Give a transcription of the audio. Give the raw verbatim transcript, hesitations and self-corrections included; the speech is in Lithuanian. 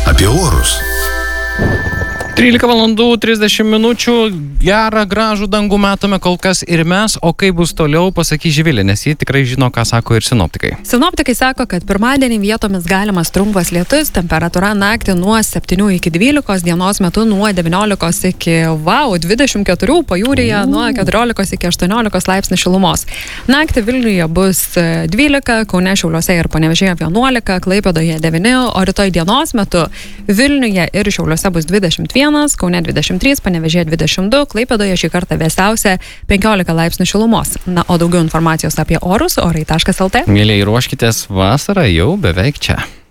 apie orus. trylika valandų trisdešimt minučių, gerą, gražų dangų matome kol kas ir mes, o kaip bus toliau, pasakys Živilė, nes jie tikrai žino, ką sako ir sinoptikai. Sinoptikai sako, kad pirmadienį vietomis galimas trumpas lietus, temperatūra naktį nuo septynių iki dvylikos, dienos metu nuo devyniolikos iki, wow, dvidešimt keturių, pajūryje nuo keturiolikos iki aštuoniolikos laipsnių šilumos. Naktį Vilniuje bus dvylika, Kaune, Šiauliuose ir Panevėžyje vienuolika, Klaipėdoje devyni, o rytoj dienos metu Vilniuje ir Šiauliuose bus dvidešimt vienas, Kaune dvidešimt trys, Panevėžyje dvidešimt du, Klaipėdoje šį kartą vėsiausia penkiolika laipsnių šilumos. Na, o daugiau informacijos apie orus orai taškas lt. Mėlyje, ruoškitės, vasara jau beveik čia.